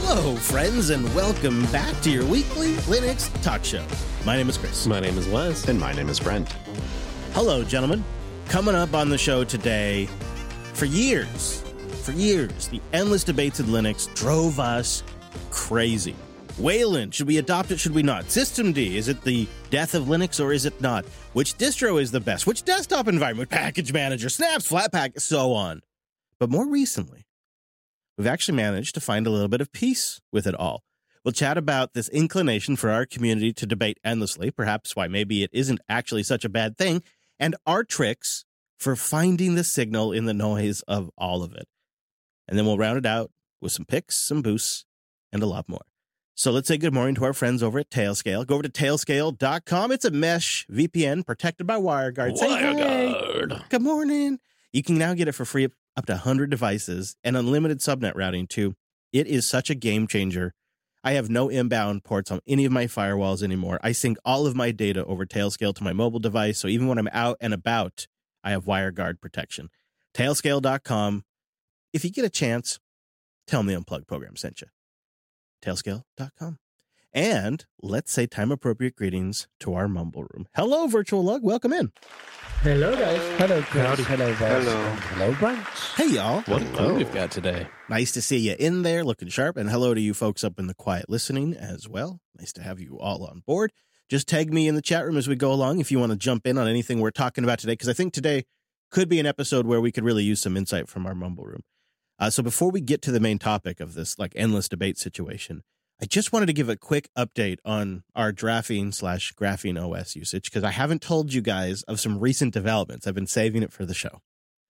Hello, friends, and welcome back to your weekly Linux talk show. My name is Chris. My name is Wes. And my name is Brent. Hello, gentlemen. Coming up on the show today, for years, the endless debates in Linux drove us crazy. Wayland, should we adopt it, should we not? Systemd, is it the death of Linux or is it not? Which distro is the best? Which desktop environment? Package manager, snaps, Flatpak, so on. But more recently, we've actually managed to find a little bit of peace with it all. We'll chat about this inclination for our community to debate endlessly, perhaps why maybe it isn't actually such a bad thing, and our tricks for finding the signal in the noise of all of it. And then we'll round it out with some picks, some boosts, and a lot more. So let's say good morning to our friends over at Tailscale. Go over to tailscale.com. It's a mesh VPN protected by WireGuard. Say, WireGuard. hey, good morning. You can now get it for free up to 100 devices and unlimited subnet routing too. It is such a game changer. I have no inbound ports on any of my firewalls anymore. I sync all of my data over Tailscale to my mobile device, so even when I'm out and about, I have WireGuard protection. Tailscale.com. If you get a chance, tell them the Unplugged program sent you. Tailscale.com. And let's say time-appropriate greetings to our mumble room. Hello, Virtual Lug. Welcome in. Hello, guys. Hello, Chris. Howdy. Hello, Wes. Hello, Brent. Hey, y'all. What a crew we've got today. Nice to see you in there, looking sharp. And hello to you folks up in the quiet listening as well. Nice to have you all on board. Just tag me in the chat room as we go along if you want to jump in on anything we're talking about today, because I think today could be an episode where we could really use some insight from our mumble room. So before we get to the main topic of this like endless debate situation, I just wanted to give a quick update on our Graphene OS usage, because I haven't told you guys of some recent developments. I've been saving it for the show.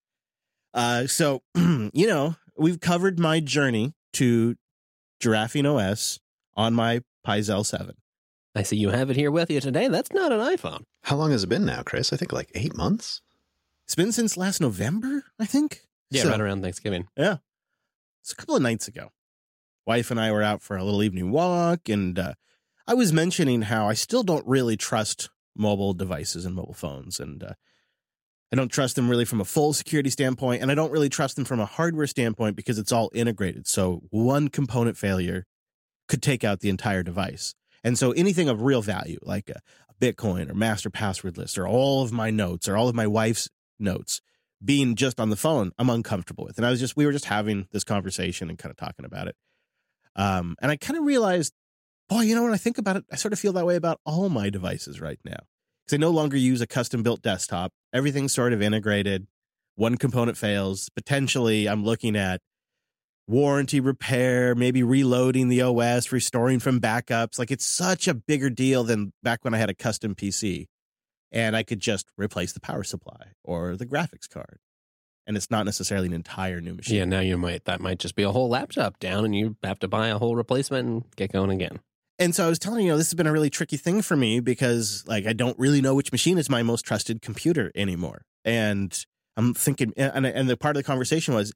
So, we've covered my journey to Graphene OS on my Pi-Zel 7. I see you have it here with you today. That's not an iPhone. How long has it been now, Chris? I think like 8 months. It's been since last November, I think. Yeah, So, right around Thanksgiving. Yeah. It's a couple of nights ago. Wife and I were out for a little evening walk, and I was mentioning how I still don't really trust mobile devices and mobile phones, and I don't trust them really from a full security standpoint, and I don't really trust them from a hardware standpoint because it's all integrated. So one component failure could take out the entire device. And so anything of real value, like a Bitcoin or master password list or all of my notes or all of my wife's notes being just on the phone, I'm uncomfortable with. And we were just having this conversation and kind of talking about it. And I kind of realized, boy, when I think about it, I sort of feel that way about all my devices right now. Because I no longer use a custom-built desktop. Everything's sort of integrated. One component fails. Potentially, I'm looking at warranty repair, maybe reloading the OS, restoring from backups. Like, it's such a bigger deal than back when I had a custom PC. And I could just replace the power supply or the graphics card. And it's not necessarily an entire new machine. Yeah, now that might just be a whole laptop down and you have to buy a whole replacement and get going again. And so I was telling you, this has been a really tricky thing for me because like I don't really know which machine is my most trusted computer anymore. And I'm thinking, and the part of the conversation was,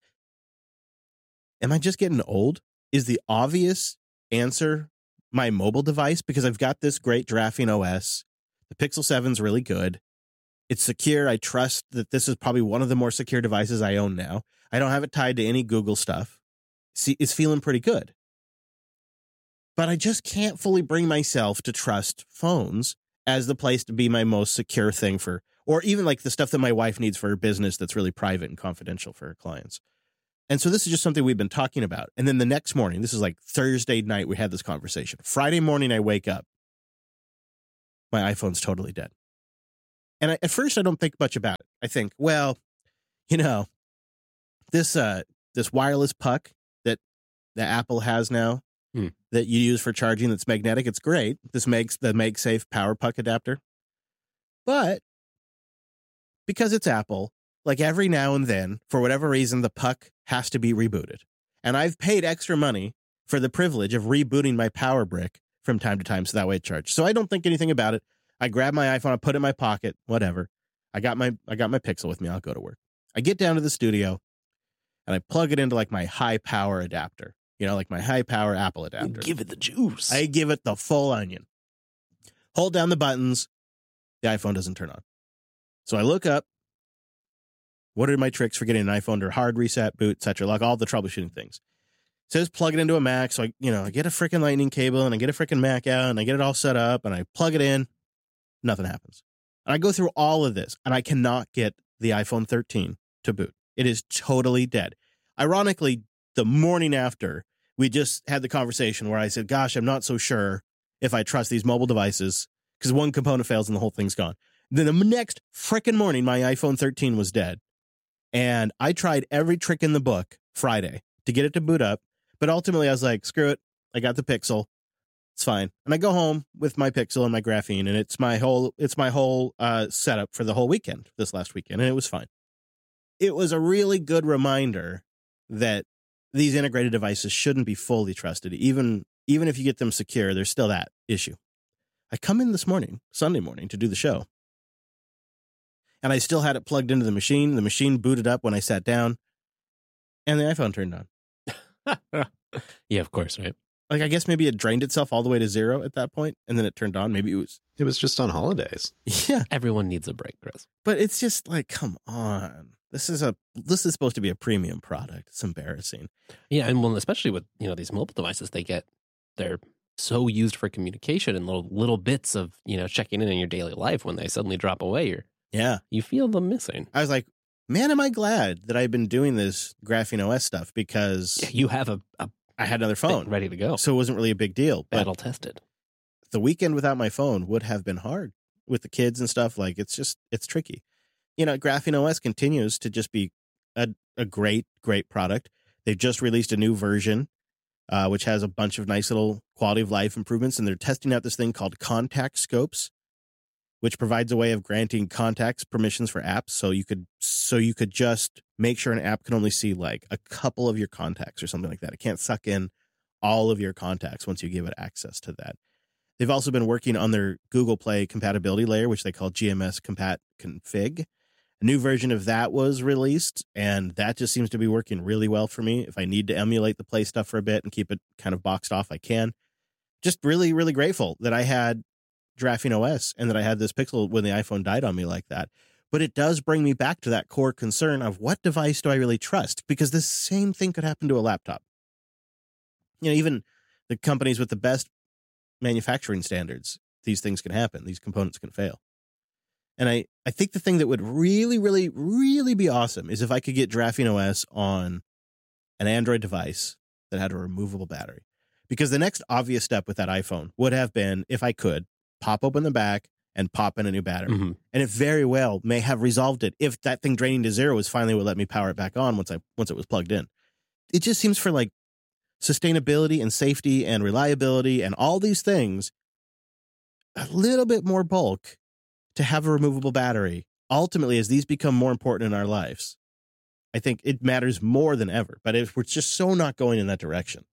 am I just getting old? Is the obvious answer my mobile device? Because I've got this great Graphene OS. The Pixel 7's really good. It's secure. I trust that this is probably one of the more secure devices I own now. I don't have it tied to any Google stuff. See, it's feeling pretty good. But I just can't fully bring myself to trust phones as the place to be my most secure thing for, or even like the stuff that my wife needs for her business that's really private and confidential for her clients. And so this is just something we've been talking about. And then the next morning, this is like Thursday night, we had this conversation. Friday morning, I wake up. My iPhone's totally dead. And at first, I don't think much about it. I think, well, this wireless puck that Apple has now that you use for charging that's magnetic, it's great. This makes the MagSafe power puck adapter. But because it's Apple, like every now and then, for whatever reason, the puck has to be rebooted. And I've paid extra money for the privilege of rebooting my power brick from time to time so that way it charges. So I don't think anything about it. I grab my iPhone, I put it in my pocket, whatever. I got my Pixel with me. I'll go to work. I get down to the studio and I plug it into like my high power adapter, like my high power Apple adapter. Give it the juice. I give it the full onion. Hold down the buttons. The iPhone doesn't turn on. So I look up. What are my tricks for getting an iPhone to hard reset, boot, etc., like all the troubleshooting things? says plug it into a Mac. So I get a freaking lightning cable and I get a freaking Mac out and I get it all set up and I plug it in. Nothing happens. And I go through all of this and I cannot get the iPhone 13 to boot. It is totally dead. Ironically, the morning after, we just had the conversation where I said, gosh, I'm not so sure if I trust these mobile devices because one component fails and the whole thing's gone. Then the next frickin' morning, my iPhone 13 was dead. And I tried every trick in the book Friday to get it to boot up. But ultimately, I was like, screw it. I got the Pixel. It's fine. And I go home with my Pixel and my Graphene, and it's my whole setup for the whole weekend, this last weekend, and it was fine. It was a really good reminder that these integrated devices shouldn't be fully trusted. Even if you get them secure, there's still that issue. I come in this morning, Sunday morning, to do the show, and I still had it plugged into the machine. The machine booted up when I sat down, and the iPhone turned on. Yeah, of course, right? Like, I guess maybe it drained itself all the way to 0 at that point, and then it turned on. Maybe It was just on holidays. Yeah. Everyone needs a break, Chris. But it's just like, come on. This is supposed to be a premium product. It's embarrassing. Yeah, and well, especially with these mobile devices, they're so used for communication and little bits of checking in your daily life. When they suddenly drop away, you feel them missing. I was like, man, am I glad that I've been doing this Graphene OS stuff because you have I had another phone ready to go, so it wasn't really a big deal. But battle tested. The weekend without my phone would have been hard with the kids and stuff. Like, it's tricky. Graphene OS continues to just be a great product. They've just released a new version, which has a bunch of nice little quality of life improvements, and they're testing out this thing called Contact Scopes, which provides a way of granting contacts permissions for apps. So you could just make sure an app can only see like a couple of your contacts or something like that. It can't suck in all of your contacts once you give it access to that. They've also been working on their Google Play compatibility layer, which they call GMS Compat Config. A new version of that was released, and that just seems to be working really well for me. If I need to emulate the Play stuff for a bit and keep it kind of boxed off, I can. Just really, really grateful that I had Graphene OS and that I had this Pixel when the iPhone died on me like that. But it does bring me back to that core concern of what device do I really trust? Because the same thing could happen to a laptop. Even the companies with the best manufacturing standards, these things can happen. These components can fail. And I think the thing that would really, really, really be awesome is if I could get Graphene OS on an Android device that had a removable battery. Because the next obvious step with that iPhone would have been, if I could, pop open the back and pop in a new battery. Mm-hmm. And it very well may have resolved it if that thing draining to 0 was finally what let me power it back on once it was plugged in. It just seems for like sustainability and safety and reliability and all these things, a little bit more bulk to have a removable battery. Ultimately, as these become more important in our lives, I think it matters more than ever. But if we're just so not going in that direction.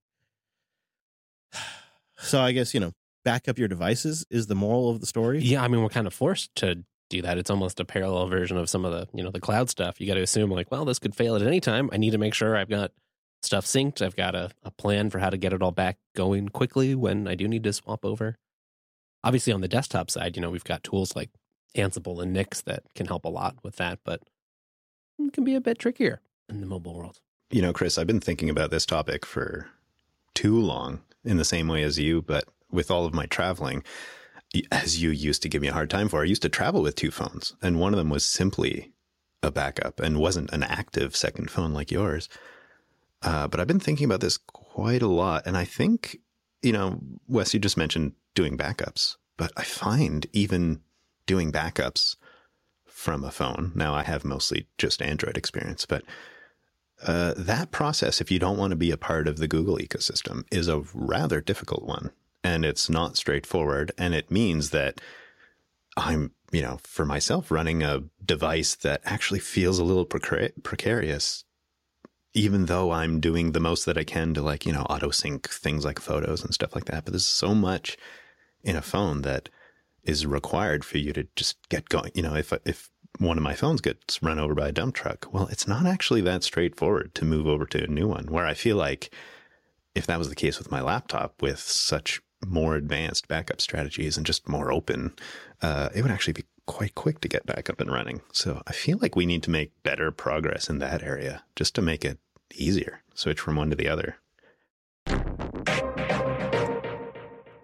So I guess, back up your devices is the moral of the story. Yeah, I mean, we're kind of forced to do that. It's almost a parallel version of some of the, the cloud stuff. You got to assume like, well, this could fail at any time. I need to make sure I've got stuff synced. I've got a plan for how to get it all back going quickly when I do need to swap over. Obviously, on the desktop side, we've got tools like Ansible and Nix that can help a lot with that, but it can be a bit trickier in the mobile world. Chris, I've been thinking about this topic for too long in the same way as you, but with all of my traveling, as you used to give me a hard time for, I used to travel with 2 phones, and one of them was simply a backup and wasn't an active second phone like yours. But I've been thinking about this quite a lot, and I think, Wes, you just mentioned doing backups, but I find even doing backups from a phone, now I have mostly just Android experience, but that process, if you don't want to be a part of the Google ecosystem, is a rather difficult one. And it's not straightforward. And it means that I'm, for myself, running a device that actually feels a little precarious, even though I'm doing the most that I can to auto sync things like photos and stuff like that. But there's so much in a phone that is required for you to just get going. If one of my phones gets run over by a dump truck, well, it's not actually that straightforward to move over to a new one, where I feel like if that was the case with my laptop with such more advanced backup strategies and just more open, it would actually be quite quick to get back up and running. So I feel like we need to make better progress in that area just to make it easier, switch from one to the other.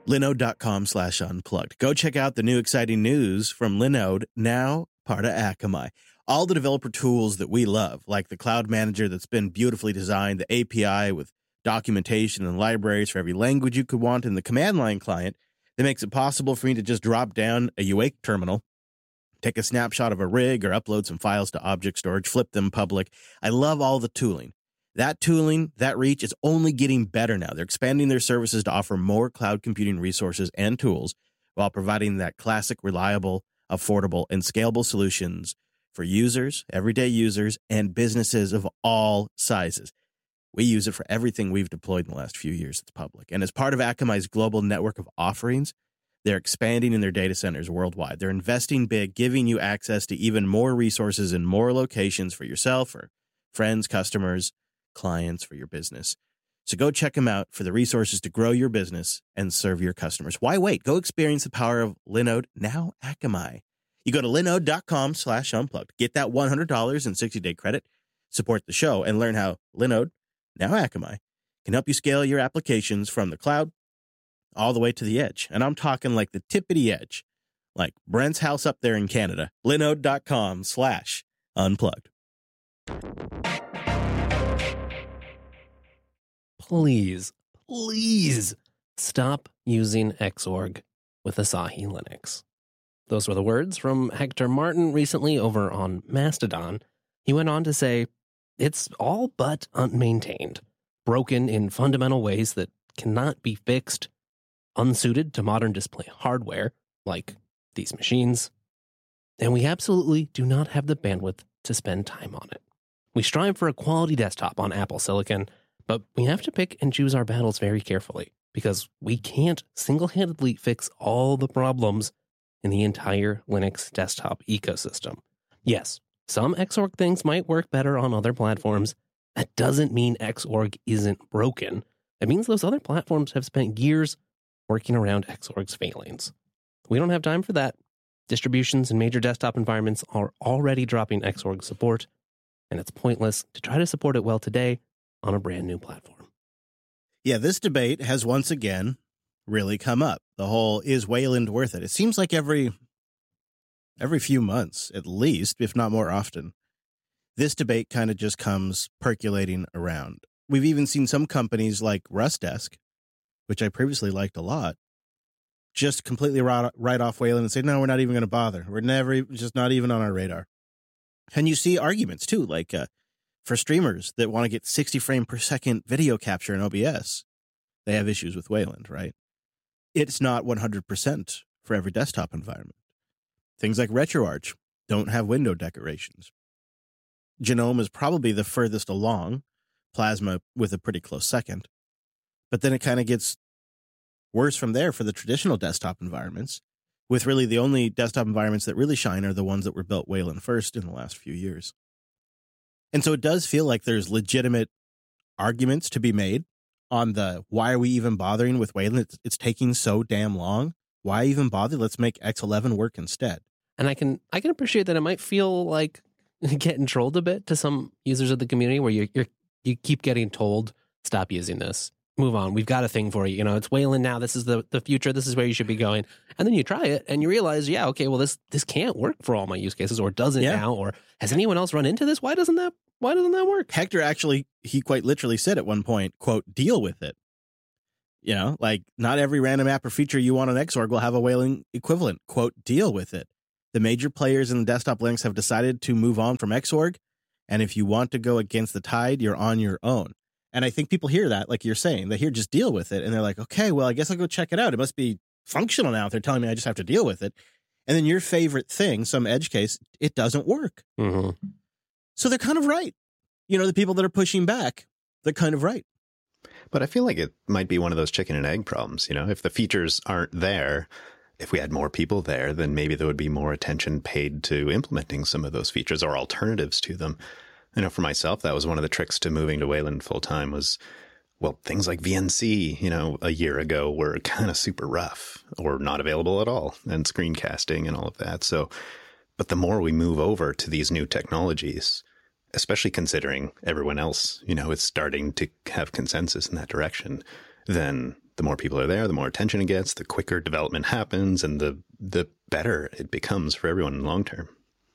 Linode.com/unplugged. Go check out the new exciting news from Linode, now part of Akamai. All the developer tools that we love, like the Cloud Manager that's been beautifully designed, the API with documentation and libraries for every language you could want, and the command line client that makes it possible for me to just drop down a Awake terminal, take a snapshot of a rig, or upload some files to object storage, flip them public. I love all the tooling. That tooling, that reach is only getting better now. They're expanding their services to offer more cloud computing resources and tools while providing that classic, reliable, affordable, and scalable solutions for users, everyday users, and businesses of all sizes. We use it for everything we've deployed in the last few years that's public. And as part of Akamai's global network of offerings, they're expanding in their data centers worldwide. They're investing big, giving you access to even more resources in more locations for yourself or friends, customers, clients, for your business. So go check them out for the resources to grow your business and serve your customers. Why wait? Go experience the power of Linode, now Akamai. You go to linode.com/unplugged. Get that $100 in 60-day credit, support the show, and learn how Linode, now Akamai, can help you scale your applications from the cloud all the way to the edge. And I'm talking like the tippity edge, like Brent's house up there in Canada. Linode.com/unplugged. Please stop using Xorg with Asahi Linux. Those were the words from Hector Martin recently over on Mastodon. He went on to say, it's all but unmaintained, broken in fundamental ways that cannot be fixed, unsuited to modern display hardware, like these machines, and we absolutely do not have the bandwidth to spend time on it. We strive for a quality desktop on Apple Silicon, but we have to pick and choose our battles very carefully, because we can't single-handedly fix all the problems in the entire Linux desktop ecosystem. Yes, some Xorg things might work better on other platforms. That doesn't mean Xorg isn't broken. It means those other platforms have spent years working around Xorg's failings. We don't have time for that. Distributions and major desktop environments are already dropping Xorg support, and it's pointless to try to support it well today on a brand new platform. Yeah, this debate has once again really come up. The whole, is Wayland worth it? It seems like every few months, at least, if not more often, this debate kind of just comes percolating around. We've even seen some companies like Rustdesk, which I previously liked a lot, just completely write off Wayland and say, no, we're not even going to bother. We're just not even on our radar. And you see arguments, too, like for streamers that want to get 60 frame per second video capture in OBS, they have issues with Wayland, right? It's not 100% for every desktop environment. Things like RetroArch don't have window decorations. GNOME is probably the furthest along, Plasma with a pretty close second. But then it kind of gets worse from there for the traditional desktop environments, with really the only desktop environments that really shine are the ones that were built Wayland first in the last few years. And so it does feel like there's legitimate arguments to be made on the, why are we even bothering with Wayland? It's taking so damn long. Why even bother? Let's make X11 work instead. And I can appreciate that it might feel like getting trolled a bit to some users of the community, where you keep getting told, stop using this, move on. We've got a thing for you. You know, it's Wayland now. This is the future. This is where you should be going. And then you try it and you realize, yeah, okay, well, this can't work for all my use cases, or doesn't now, or has anyone else run into this? Why doesn't that work? Hector actually, he quite literally said at one point, quote, deal with it. You know, like, not every random app or feature you want on Xorg will have a Wayland equivalent. Quote, deal with it. The major players in the desktop Linux have decided to move on from Xorg. And if you want to go against the tide, you're on your own. And I think people hear that, like you're saying, they hear just deal with it. And they're like, okay, well, I guess I'll go check it out. It must be functional now if they're telling me I just have to deal with it. And then your favorite thing, some edge case, it doesn't work. Mm-hmm. So they're kind of right. You know, the people that are pushing back, they're kind of right. But I feel like it might be one of those chicken and egg problems. You know, if the features aren't there, if we had more people there, then maybe there would be more attention paid to implementing some of those features or alternatives to them. You know, for myself, that was one of the tricks to moving to Wayland full time was, well, things like VNC, you know, a year ago were kind of super rough or not available at all, and screencasting and all of that. So, but the more we move over to these new technologies, especially considering everyone else, you know, is starting to have consensus in that direction, then the more people are there, the more attention it gets, the quicker development happens, and the better it becomes for everyone in the long term.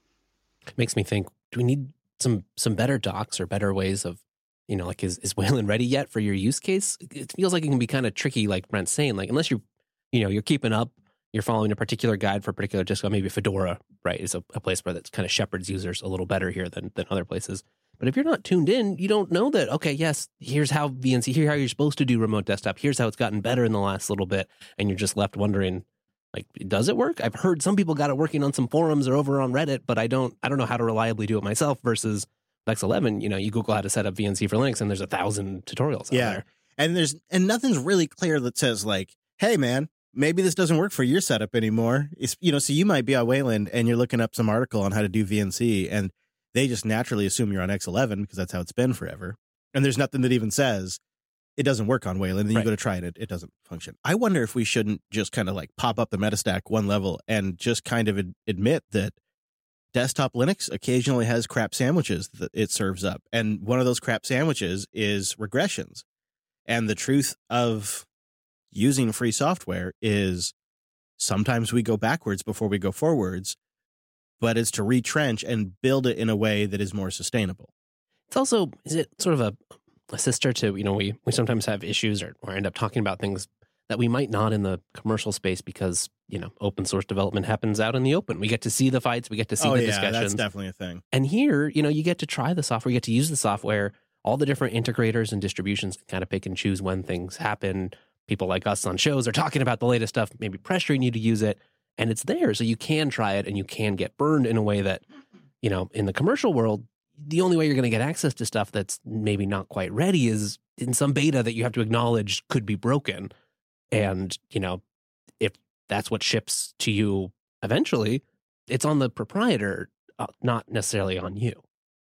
It makes me think, do we need some better docs or better ways of, like, is Wayland ready yet for your use case? It feels like it can be kind of tricky, like Brent's saying, like, unless you're keeping up, you're following a particular guide for a particular disco, maybe Fedora, right, is a place where that's kind of shepherds users a little better here than other places. But if you're not tuned in, you don't know that, okay, yes, here's how VNC, here's how you're supposed to do remote desktop, here's how it's gotten better in the last little bit, and you're just left wondering, like, does it work? I've heard some people got it working on some forums or over on Reddit, but I don't know how to reliably do it myself versus X11. You Google how to set up VNC for Linux, and there's 1,000 tutorials out there. And nothing's really clear that says, like, hey, man, maybe this doesn't work for your setup anymore. It's, so you might be on Wayland and you're looking up some article on how to do VNC, and they just naturally assume you're on X11 because that's how it's been forever. And there's nothing that even says it doesn't work on Wayland. Then you go to try it, it doesn't function. I wonder if we shouldn't just kind of like pop up the Metastack one level and just kind of admit that desktop Linux occasionally has crap sandwiches that it serves up. And one of those crap sandwiches is regressions. And the truth of using free software is sometimes we go backwards before we go forwards, but it's to retrench and build it in a way that is more sustainable. It's also, is it sort of a sister to, we sometimes have issues or end up talking about things that we might not in the commercial space because, open source development happens out in the open. We get to see the fights, we get to see the discussions. That's definitely a thing. And here, you get to try the software, you get to use the software. All the different integrators and distributions can kind of pick and choose when things happen. People like us on shows are talking about the latest stuff, maybe pressuring you to use it, and it's there. So you can try it and you can get burned in a way that, in the commercial world, the only way you're going to get access to stuff that's maybe not quite ready is in some beta that you have to acknowledge could be broken. And, if that's what ships to you eventually, it's on the proprietor, not necessarily on you.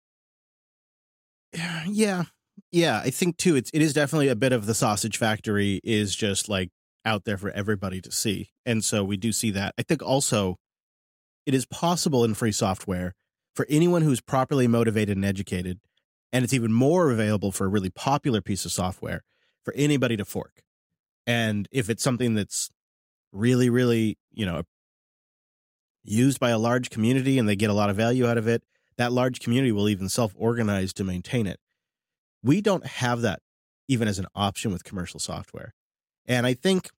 Yeah. I think too, it is definitely a bit of the sausage factory is just like out there for everybody to see. And so we do see that. I think also it is possible in free software for anyone who's properly motivated and educated, and it's even more available for a really popular piece of software for anybody to fork. And if it's something that's really, really, used by a large community and they get a lot of value out of it, that large community will even self-organize to maintain it. We don't have that even as an option with commercial software. And I think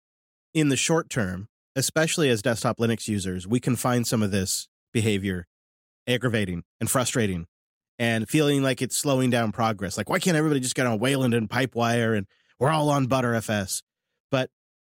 in the short term, especially as desktop Linux users, we can find some of this behavior aggravating and frustrating and feeling like it's slowing down progress. Like, why can't everybody just get on Wayland and Pipewire and we're all on Btrfs? But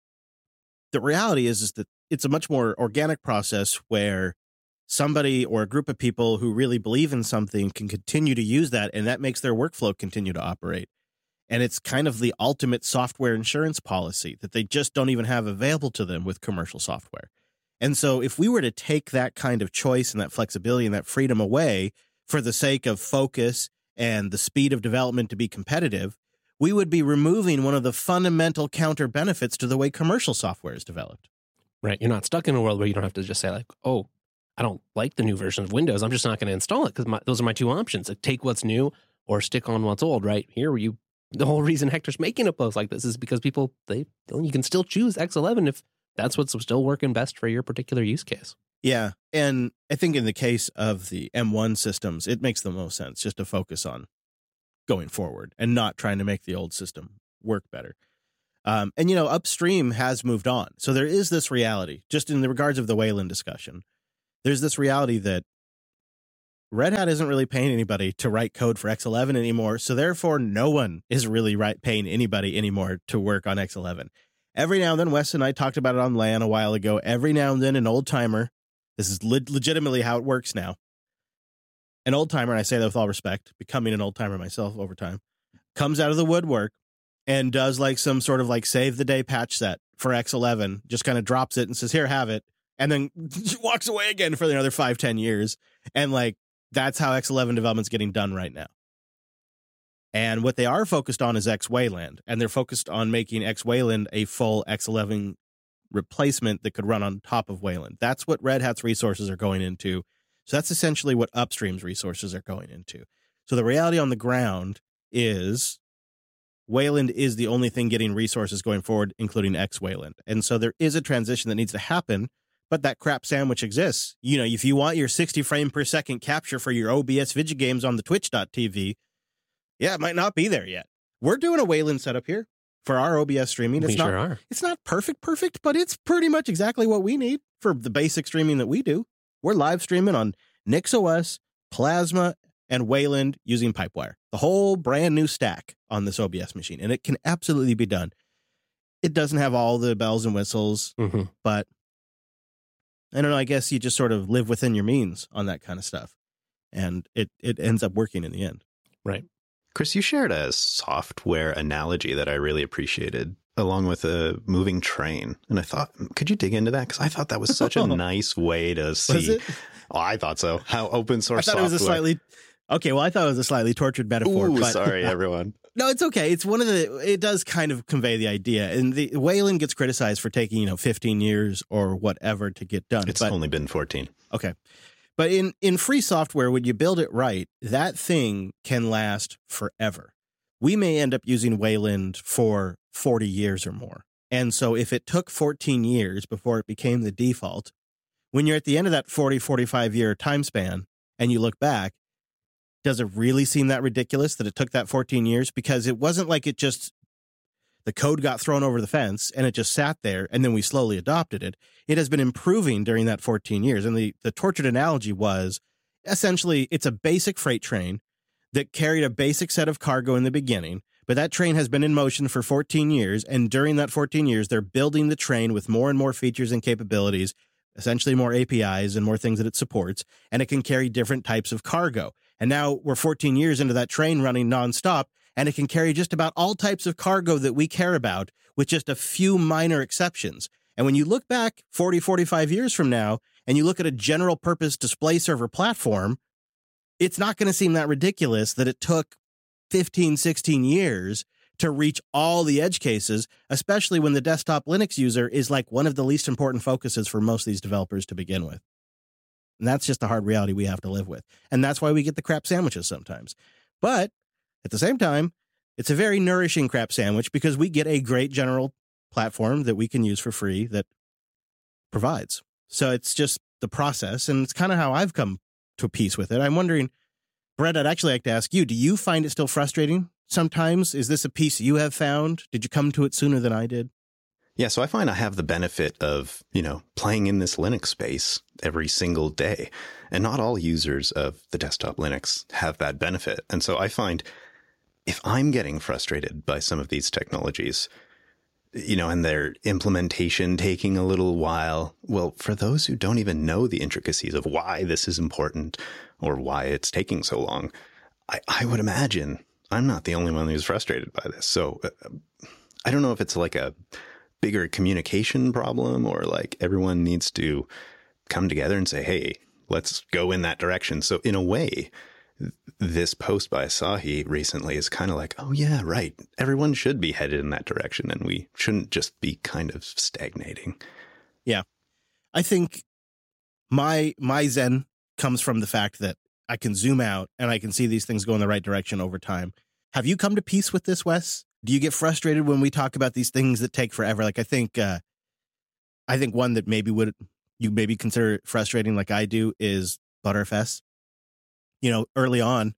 the reality is that it's a much more organic process where somebody or a group of people who really believe in something can continue to use that, and that makes their workflow continue to operate. And it's kind of the ultimate software insurance policy that they just don't even have available to them with commercial software. And so if we were to take that kind of choice and that flexibility and that freedom away for the sake of focus and the speed of development to be competitive, we would be removing one of the fundamental counter benefits to the way commercial software is developed. Right. You're not stuck in a world where you don't have to just say like, oh, I don't like the new version of Windows, I'm just not going to install it because those are my two options. Like, take what's new or stick on what's old, right? Here, the whole reason Hector's making a post like this is because people, you can still choose X11 if that's what's still working best for your particular use case. Yeah. And I think in the case of the M1 systems, it makes the most sense just to focus on going forward and not trying to make the old system work better. And, upstream has moved on. So there is this reality, just in the regards of the Wayland discussion, there's this reality that Red Hat isn't really paying anybody to write code for X11 anymore. So therefore, no one is really paying anybody anymore to work on X11. Every now and then, Wes and I talked about it on LAN a while ago. Every now and then, an old timer, this is legitimately how it works now. An old timer, and I say that with all respect, becoming an old timer myself over time, comes out of the woodwork and does like some sort of like save the day patch set for X11, just kind of drops it and says, here, have it. And then walks away again for another 5-10 years. And like, that's how X11 development's getting done right now. And what they are focused on is X Wayland. And they're focused on making X Wayland a full X11 replacement that could run on top of Wayland. That's what Red Hat's resources are going into. So that's essentially what Upstream's resources are going into. So the reality on the ground is Wayland is the only thing getting resources going forward, including X Wayland. And so there is a transition that needs to happen, but that crap sandwich exists. You know, if you want your 60 frame per second capture for your OBS video games on the twitch.tv, yeah, it might not be there yet. We're doing a Wayland setup here for our OBS streaming. We sure are. It's not perfect, but it's pretty much exactly what we need for the basic streaming that we do. We're live streaming on NixOS, Plasma, and Wayland using Pipewire. The whole brand new stack on this OBS machine, and it can absolutely be done. It doesn't have all the bells and whistles, but I don't know. I guess you just sort of live within your means on that kind of stuff, and it ends up working in the end. Right. Chris, you shared a software analogy that I really appreciated, along with a moving train. And I thought, could you dig into that? Because I thought that was such a nice way to see. Was it? Oh, I thought so. How open source I thought software. it was a slightly... Okay, well, I thought it was a slightly tortured metaphor. Ooh, but sorry, everyone. No, it's okay. It's it does kind of convey the idea. And the Wayland gets criticized for taking, 15 years or whatever to get done. It's only been 14. Okay. But in free software, when you build it right, that thing can last forever. We may end up using Wayland for 40 years or more. And so if it took 14 years before it became the default, when you're at the end of that 40, 45 year time span and you look back, does it really seem that ridiculous that it took that 14 years? Because it wasn't like the code got thrown over the fence and it just sat there and then we slowly adopted it. It has been improving during that 14 years. And the tortured analogy was essentially it's a basic freight train that carried a basic set of cargo in the beginning, but that train has been in motion for 14 years. And during that 14 years, they're building the train with more and more features and capabilities, essentially more APIs and more things that it supports, and it can carry different types of cargo. And now we're 14 years into that train running nonstop, and it can carry just about all types of cargo that we care about with just a few minor exceptions. And when you look back 40, 45 years from now, and you look at a general purpose display server platform, it's not going to seem that ridiculous that it took 15, 16 years to reach all the edge cases, especially when the desktop Linux user is like one of the least important focuses for most of these developers to begin with. And that's just the hard reality we have to live with. And that's why we get the crap sandwiches sometimes. But at the same time, it's a very nourishing crap sandwich because we get a great general platform that we can use for free that provides. So it's just the process, and it's kind of how I've come to peace with it. I'm wondering, Brett, I'd actually like to ask you, do you find it still frustrating sometimes? Is this a piece you have found? Did you come to it sooner than I did? Yeah, so I find I have the benefit of, playing in this Linux space every single day. And not all users of the desktop Linux have that benefit. And so I find if I'm getting frustrated by some of these technologies, and their implementation taking a little while, well, for those who don't even know the intricacies of why this is important or why it's taking so long, I would imagine I'm not the only one who's frustrated by this. So I don't know if it's like a bigger communication problem or like everyone needs to come together and say, hey, let's go in that direction. So in a way, this post by Asahi recently is kind of like, oh yeah, right. Everyone should be headed in that direction and we shouldn't just be kind of stagnating. Yeah. I think my zen comes from the fact that I can zoom out and I can see these things go in the right direction over time. Have you come to peace with this, Wes? Do you get frustrated when we talk about these things that take forever? Like I think one that you maybe consider frustrating like I do is Btrfs. Early on,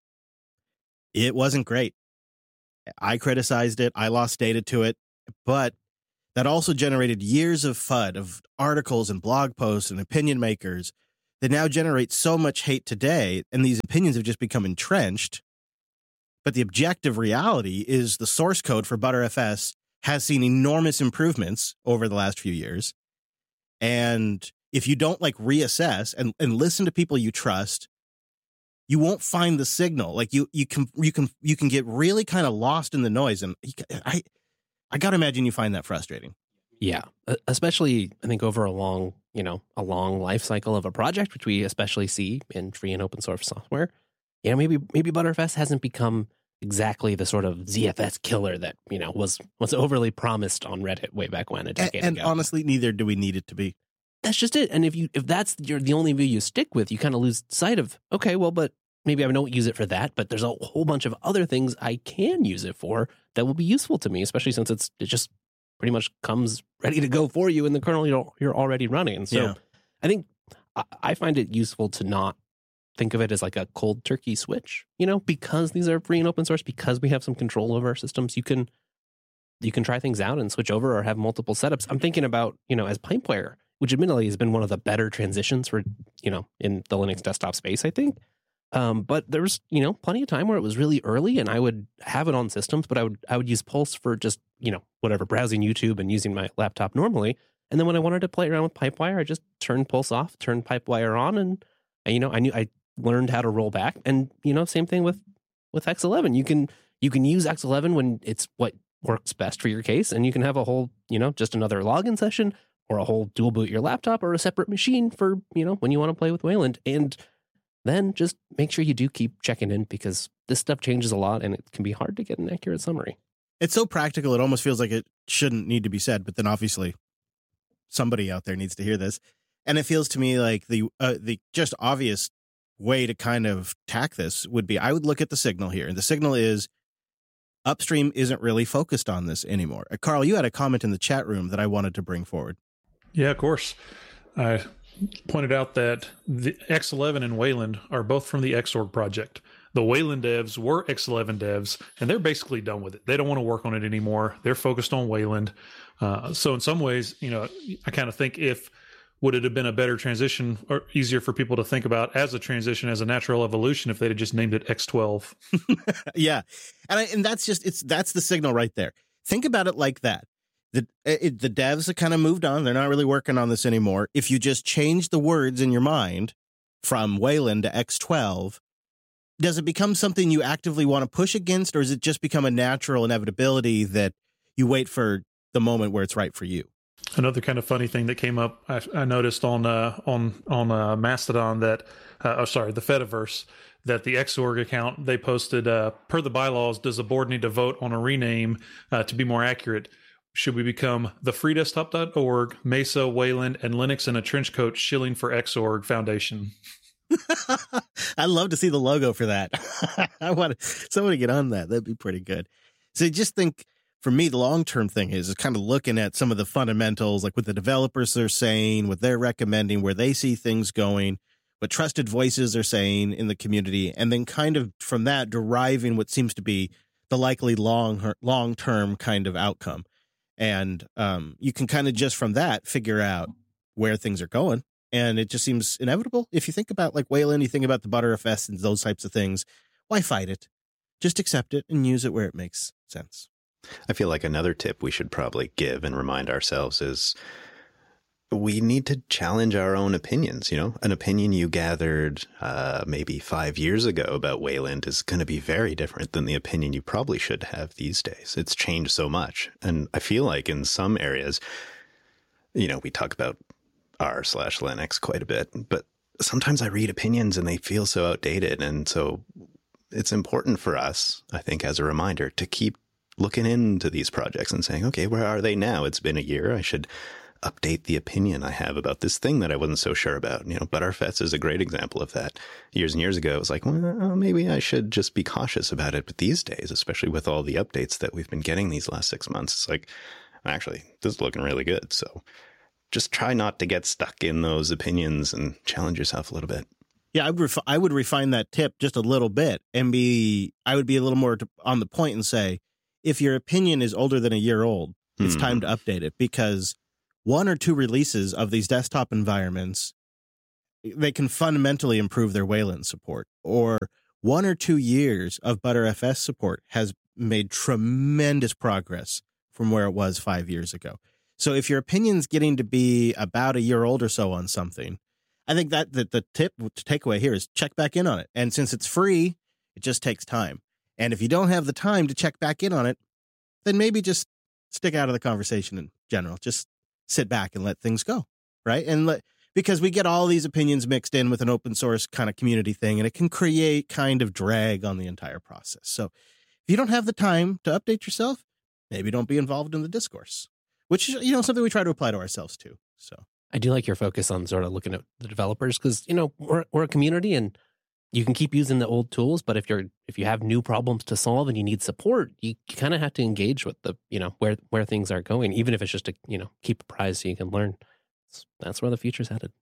it wasn't great. I criticized it. I lost data to it, but that also generated years of FUD, of articles and blog posts and opinion makers that now generate so much hate today. And these opinions have just become entrenched. But the objective reality is the source code for Btrfs has seen enormous improvements over the last few years. And if you don't reassess and listen to people you trust, you won't find the signal. Like you can get really kind of lost in the noise. And I got to imagine you find that frustrating. Yeah, especially I think over a long life cycle of a project, which we especially see in free and open source software. Maybe Btrfs hasn't become exactly the sort of ZFS killer that, was overly promised on Reddit way back when, a decade ago. And honestly, neither do we need it to be. That's just it. And if that's the only view you stick with, you kind of lose sight of, okay, well, but maybe I don't use it for that, but there's a whole bunch of other things I can use it for that will be useful to me, especially since it just pretty much comes ready to go for you in the kernel you're already running. So I think I find it useful to not think of it as like a cold turkey switch, because these are free and open source, because we have some control over our systems. You can try things out and switch over or have multiple setups. I'm thinking about, as Pipewire, which admittedly has been one of the better transitions for, in the Linux desktop space, I think. But there was, plenty of time where it was really early and I would have it on systems, but I would use Pulse for just, whatever, browsing YouTube and using my laptop normally. And then when I wanted to play around with Pipewire, I just turned Pulse off, turned Pipewire on, and I learned how to roll back. And, same thing with X11. You can use X11 when it's what works best for your case, and you can have a whole, just another login session or a whole dual boot your laptop or a separate machine for, when you want to play with Wayland. And then just make sure you do keep checking in, because this stuff changes a lot and it can be hard to get an accurate summary. It's so practical, it almost feels like it shouldn't need to be said, but then obviously somebody out there needs to hear this. And it feels to me like the just obvious way to kind of tack this would be, I would look at the signal here, and the signal is upstream isn't really focused on this anymore. Carl, you had a comment in the chat room that I wanted to bring forward. Yeah, of course. I pointed out that the X11 and Wayland are both from the Xorg project. The Wayland devs were X11 devs, and they're basically done with it. They don't want to work on it anymore. They're focused on Wayland. So in some ways, I kind of think would it have been a better transition or easier for people to think about as a transition, as a natural evolution, if they'd have just named it X12? Yeah. And that's the signal right there. Think about it like that. The devs have kind of moved on. They're not really working on this anymore. If you just change the words in your mind from Wayland to X12, does it become something you actively want to push against, or does it just become a natural inevitability that you wait for the moment where it's right for you? Another kind of funny thing that came up, I noticed on Mastodon that, the Fediverse, that the Xorg account, they posted, per the bylaws, does the board need to vote on a rename to be more accurate? Should we become the freedesktop.org, Mesa, Wayland, and Linux in a trench coat shilling for Xorg Foundation? I'd love to see the logo for that. I want somebody to get on that. That'd be pretty good. So just think, for me, the long-term thing is kind of looking at some of the fundamentals, like what the developers are saying, what they're recommending, where they see things going, what trusted voices are saying in the community, and then kind of from that deriving what seems to be the likely long-term kind of outcome. And you can kind of just from that figure out where things are going. And it just seems inevitable. If you think about like Wayland, you think about the Btrfs and those types of things, why fight it? Just accept it and use it where it makes sense. I feel like another tip we should probably give and remind ourselves is we need to challenge our own opinions. An opinion you gathered maybe 5 years ago about Wayland is going to be very different than the opinion you probably should have these days. It's changed so much. And I feel like in some areas, we talk about r/Linux quite a bit, but sometimes I read opinions and they feel so outdated. And so it's important for us, I think, as a reminder, to keep looking into these projects and saying, okay, where are they now? It's been a year. I should update the opinion I have about this thing that I wasn't so sure about. Btrfs is a great example of that. Years and years ago, it was like, well, maybe I should just be cautious about it. But these days, especially with all the updates that we've been getting these last 6 months, it's like, actually, this is looking really good. So just try not to get stuck in those opinions and challenge yourself a little bit. Yeah, I would refine that tip just a little bit and I would be a little more on the point and say, if your opinion is older than a year old, it's time to update it, because 1 or 2 releases of these desktop environments, they can fundamentally improve their Wayland support, or 1 or 2 years of Btrfs support has made tremendous progress from where it was 5 years ago. So if your opinion's getting to be about a year old or so on something, I think that the tip to take away here is check back in on it. And since it's free, it just takes time. And if you don't have the time to check back in on it, then maybe just stick out of the conversation in general. Just sit back and let things go, right? And because we get all these opinions mixed in with an open source kind of community thing, and it can create kind of drag on the entire process. So if you don't have the time to update yourself, maybe don't be involved in the discourse, which is, something we try to apply to ourselves too. So I do like your focus on sort of looking at the developers, because, we're a community, and you can keep using the old tools, but if you have new problems to solve and you need support, you kind of have to engage with the, where things are going, even if it's just to, keep apprised so you can learn. That's where the future's headed.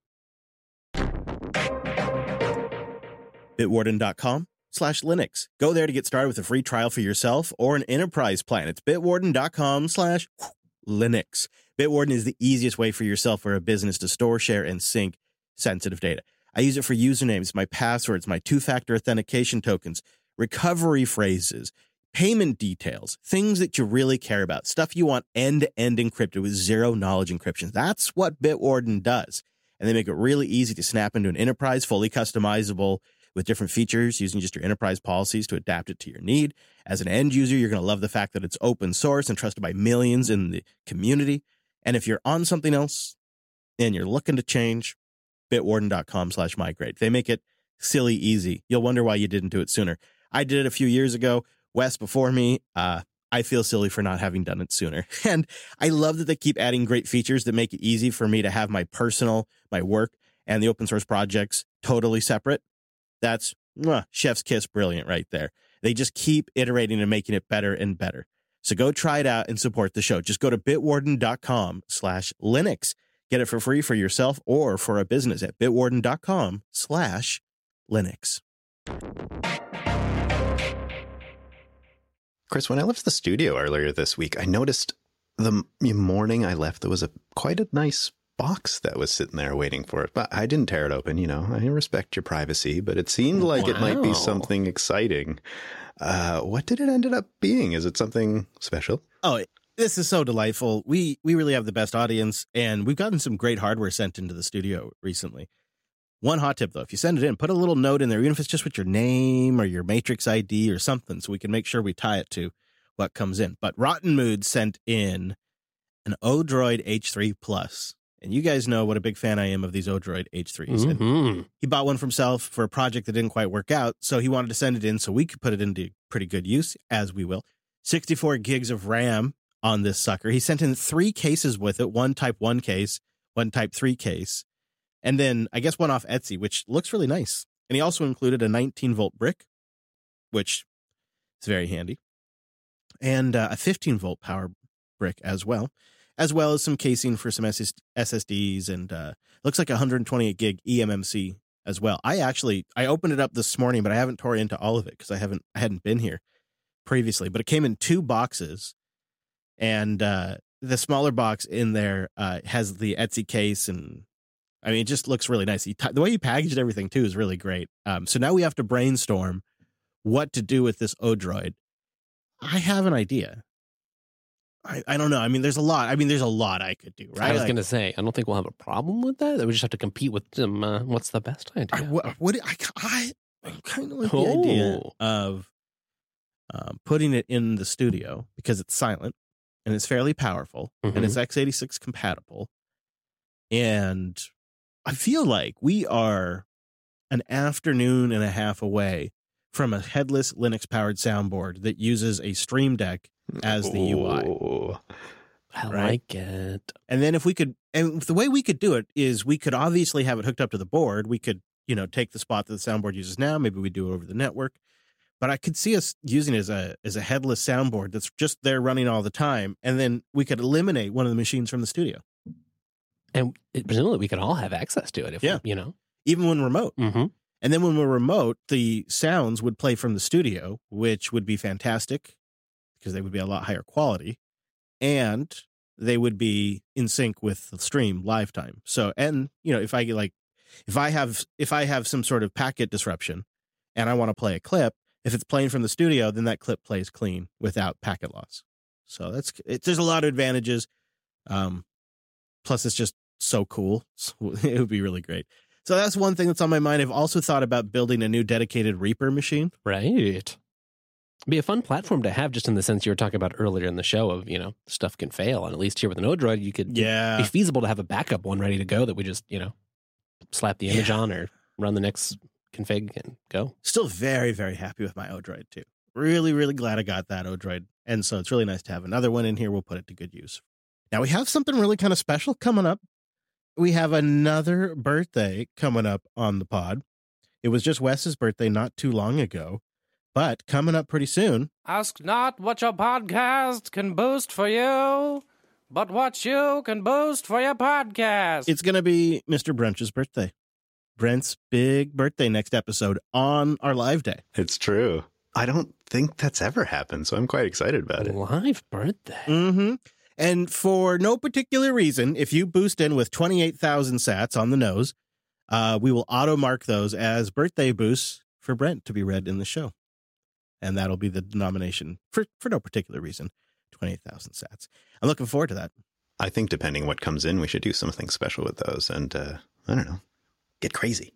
Bitwarden.com/Linux. Go there to get started with a free trial for yourself or an enterprise plan. It's bitwarden.com/Linux. Bitwarden is the easiest way for yourself or a business to store, share, and sync sensitive data. I use it for usernames, my passwords, my two-factor authentication tokens, recovery phrases, payment details, things that you really care about, stuff you want end-to-end encrypted with zero-knowledge encryption. That's what Bitwarden does. And they make it really easy to snap into an enterprise, fully customizable with different features using just your enterprise policies to adapt it to your need. As an end user, you're going to love the fact that it's open source and trusted by millions in the community. And if you're on something else and you're looking to change, bitwarden.com/migrate. They make it silly easy. You'll wonder why you didn't do it sooner. I did it a few years ago. Wes before me. I feel silly for not having done it sooner. And I love that they keep adding great features that make it easy for me to have my personal, my work, and the open source projects totally separate. That's chef's kiss brilliant right there. They just keep iterating and making it better and better. So go try it out and support the show. Just go to bitwarden.com/Linux. Get it for free for yourself or for a business at bitwarden.com/Linux. Chris, when I left the studio earlier this week, I noticed the morning I left, there was quite a nice box that was sitting there waiting for it. But I didn't tear it open, I respect your privacy, but it seemed like it might be something exciting. What did it end up being? Is it something special? Oh, this is so delightful. We really have the best audience, and we've gotten some great hardware sent into the studio recently. One hot tip, though, if you send it in, put a little note in there, even if it's just with your name or your Matrix ID or something, so we can make sure we tie it to what comes in. But Rotten Mood sent in an Odroid H3 Plus. And you guys know what a big fan I am of these Odroid H3s. Mm-hmm. He bought one for himself for a project that didn't quite work out, so he wanted to send it in so we could put it into pretty good use, as we will. 64 gigs of RAM on this sucker. He sent in 3 cases with it, one Type 1 case, one Type 3 case, and then I guess one off Etsy, which looks really nice. And he also included a 19-volt brick, which is very handy, and a 15-volt power brick as well as some casing for some SSDs, and looks like 128 gig eMMC as well. I opened it up this morning, but I haven't tore into all of it because I hadn't been here previously. But it came in 2 boxes, and the smaller box in there has the Etsy case, and I mean, it just looks really nice. The way he packaged everything too is really great. So now we have to brainstorm what to do with this Odroid. I have an idea. I don't know. I mean, there's a lot. There's a lot I could do, right? I was going to say, I don't think we'll have a problem with that. We just have to compete with them. What's the best idea? I kind of like the idea of putting it in the studio because it's silent and it's fairly powerful and it's x86 compatible. And I feel like we are an afternoon and a half away from a headless Linux-powered soundboard that uses a Stream Deck as the UI. I like it. And then and the way we could do it is we could obviously have it hooked up to the board. We could, take the spot that the soundboard uses now. Maybe we do it over the network. But I could see us using it as a headless soundboard that's just there running all the time. And then we could eliminate one of the machines from the studio. And presumably we could all have access to it if even when remote. Mm-hmm. And then when we're remote, the sounds would play from the studio, which would be fantastic because they would be a lot higher quality, and they would be in sync with the stream live time. So, and if I have some sort of packet disruption and I want to play a clip, if it's playing from the studio, then that clip plays clean without packet loss. So there's a lot of advantages. Plus it's just so cool. So it would be really great. So that's one thing that's on my mind. I've also thought about building a new dedicated Reaper machine. Right. Be a fun platform to have, just in the sense you were talking about earlier in the show of, stuff can fail. And at least here with an Odroid, you could be feasible to have a backup one ready to go that we just, slap the image on or run the next config and go. Still very, very happy with my Odroid too. Really, really glad I got that Odroid. And so it's really nice to have another one in here. We'll put it to good use. Now we have something really kind of special coming up. We have another birthday coming up on the pod. It was just Wes's birthday not too long ago, but coming up pretty soon. Ask not what your podcast can boost for you, but what you can boost for your podcast. It's going to be Mr. Brunch's birthday. Brent's big birthday next episode on our live day. It's true. I don't think that's ever happened, so I'm quite excited about it. Live birthday. Mm-hmm. And for no particular reason, if you boost in with 28,000 sats on the nose, we will auto-mark those as birthday boosts for Brent to be read in the show. And that'll be the denomination for no particular reason, 28,000 sats. I'm looking forward to that. I think depending what comes in, we should do something special with those. And I don't know, get crazy.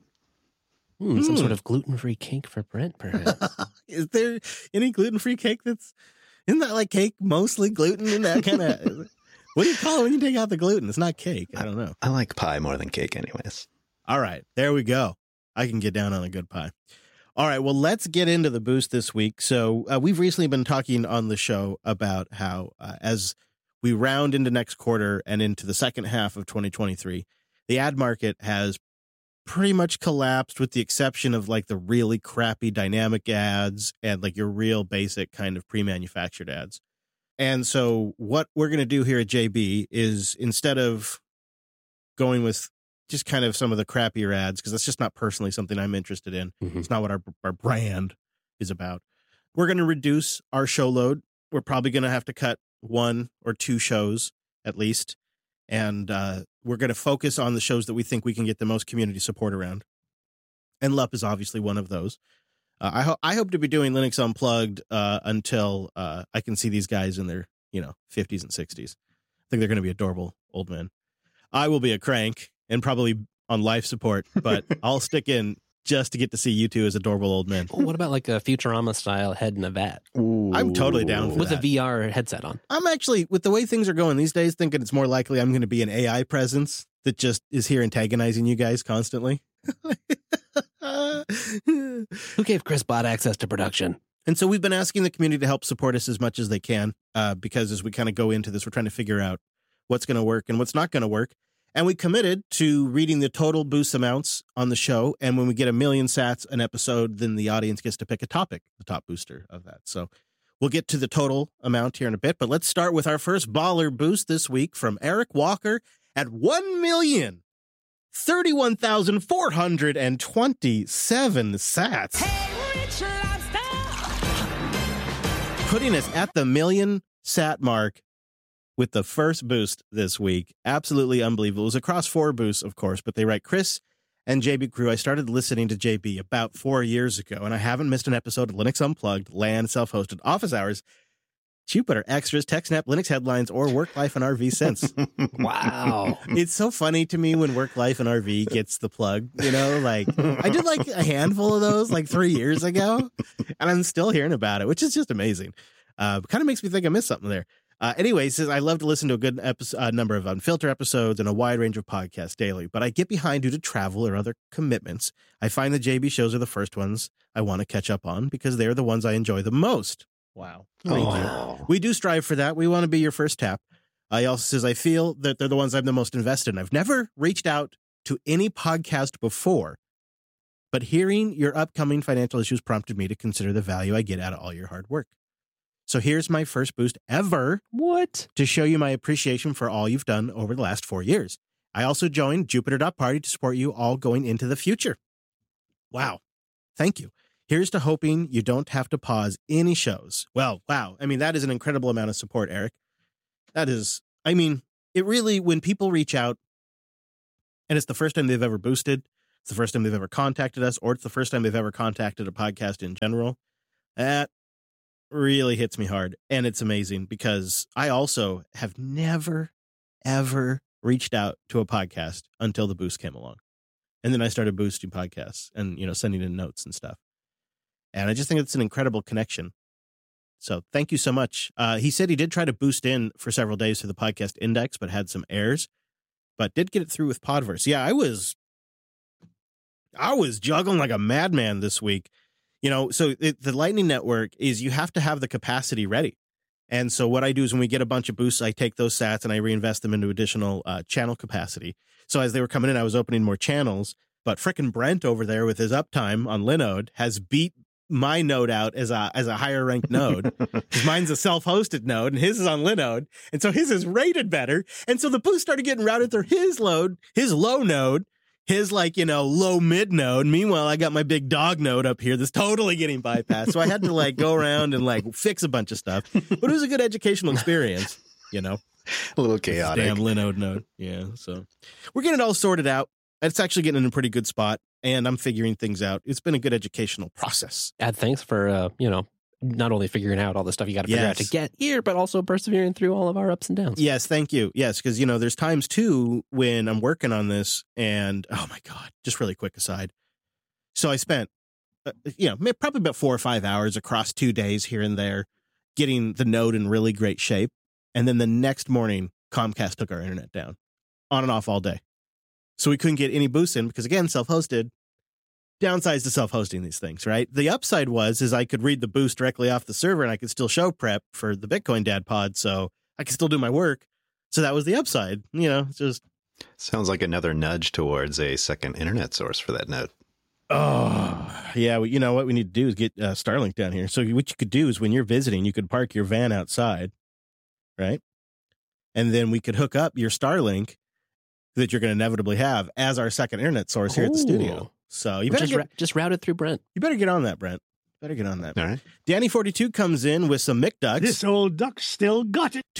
Some sort of gluten-free cake for Brent, perhaps. Is there any gluten-free cake isn't that like cake mostly gluten and that kind of, what do you call it when you take out the gluten? It's not cake. I don't know. I like pie more than cake anyways. All right, there we go. I can get down on a good pie. All right, well, let's get into the boost this week. So we've recently been talking on the show about how as we round into next quarter and into the second half of 2023, the ad market has pretty much collapsed with the exception of like the really crappy dynamic ads and like your real basic kind of pre-manufactured ads. And so what we're going to do here at JB is instead of going with just kind of some of the crappier ads, because that's just not personally something I'm interested in. Mm-hmm. It's not what our brand is about. We're going to reduce our show load. We're probably going to have to cut 1 or 2 shows at least. And we're going to focus on the shows that we think we can get the most community support around. And LUP is obviously one of those. I hope to be doing Linux Unplugged until I can see these guys in their 50s and 60s. I think they're going to be adorable old men. I will be a crank and probably on life support, but I'll stick in just to get to see you two as adorable old men. Well, what about like a Futurama-style head in a vat? Ooh. I'm totally down for with that. a VR headset on. I'm actually, with the way things are going these days, thinking it's more likely I'm going to be an AI presence that just is here antagonizing you guys constantly. Who gave Chris Bot access to production? And so we've been asking the community to help support us as much as they can, because as we kind of go into this, we're trying to figure out what's going to work and what's not going to work. And we committed to reading the total boost amounts on the show. And when we get 1 million sats an episode, then the audience gets to pick a topic, the top booster of that. So we'll get to the total amount here in a bit. But let's start with our first baller boost this week from Eric Walker at 1,031,427 sats. Putting us at the 1 million sat mark with the first boost this week. Absolutely unbelievable. It was across 4 boosts, of course, but they write, Chris and JB Crew, I started listening to JB about 4 years ago, and I haven't missed an episode of Linux Unplugged, LAN, self-hosted, office hours, Jupiter Extras, TechSnap, Linux headlines, or Work Life and RV since. Wow. It's so funny to me when Work Life and RV gets the plug, like I did like a handful of those like 3 years ago, and I'm still hearing about it, which is just amazing. Kind of makes me think I missed something there. Anyway, he says, I love to listen to a good number of Unfiltered episodes and a wide range of podcasts daily, but I get behind due to travel or other commitments. I find the JB shows are the first ones I want to catch up on because they're the ones I enjoy the most. Wow. Thank you. We do strive for that. We want to be your first tap. He also says, I feel that they're the ones I'm the most invested in. I've never reached out to any podcast before, but hearing your upcoming financial issues prompted me to consider the value I get out of all your hard work. So here's my first boost ever. What? To show you my appreciation for all you've done over the last 4 years. I also joined Jupiter.party to support you all going into the future. Wow. Thank you. Here's to hoping you don't have to pause any shows. Well, wow. I mean, that is an incredible amount of support, Eric. That is, it really, when people reach out and it's the first time they've ever boosted, it's the first time they've ever contacted us, or it's the first time they've ever contacted a podcast in general, that really hits me hard. And it's amazing because I also have never, ever reached out to a podcast until the boost came along. And then I started boosting podcasts and, sending in notes and stuff. And I just think it's an incredible connection. So thank you so much. He said he did try to boost in for several days to the podcast index, but had some errors, but did get it through with Podverse. Yeah, I was juggling like a madman this week. So the Lightning Network is you have to have the capacity ready. And so what I do is when we get a bunch of boosts, I take those sats and I reinvest them into additional channel capacity. So as they were coming in, I was opening more channels But frickin' Brent over there with his uptime on Linode has beat my node out as a higher ranked node. Because mine's a self-hosted node and his is on Linode. And so his is rated better. And so the boost started getting routed through his low node, his low mid node. Meanwhile, I got my big dog node up here that's totally getting bypassed. So I had to go around and fix a bunch of stuff. But it was a good educational experience, A little chaotic. Damn Linode node. Yeah. So we're getting it all sorted out. It's actually getting in a pretty good spot, and I'm figuring things out. It's been a good educational process. Thanks for, not only figuring out all the stuff you got to figure out to get here, but also persevering through all of our ups and downs. Yes, thank you. Yes, because, there's times, too, when I'm working on this, and, oh, my God, just really quick aside. So I spent, probably about 4 or 5 hours across 2 days here and there getting the node in really great shape, and then the next morning, Comcast took our internet down, on and off all day. So we couldn't get any boosts in because, again, self-hosted. Downsides to self-hosting these things, right? The upside is I could read the boost directly off the server and I could still show prep for the Bitcoin Dad pod, so I could still do my work. So that was the upside. It's just... Sounds like another nudge towards a second internet source for that node. Oh, yeah. Well, you know what we need to do is get Starlink down here. So what you could do is when you're visiting, you could park your van outside, right? And then we could hook up your Starlink that you're going to inevitably have as our second internet source here at the studio. So you better just route it through Brent. You better get on that, Brent. Better get on that. All right. Danny42 comes in with some McDucks. This old duck still got it.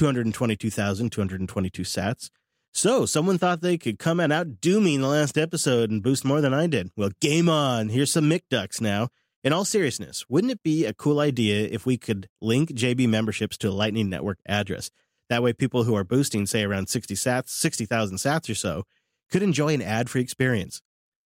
222,222 sats. So someone thought they could come and outdo me in the last episode and boost more than I did. Well, game on. Here's some McDucks now. In all seriousness, wouldn't it be a cool idea if we could link JB memberships to a Lightning Network address? That way people who are boosting, say, around 60,000 sats or so, could enjoy an ad-free experience.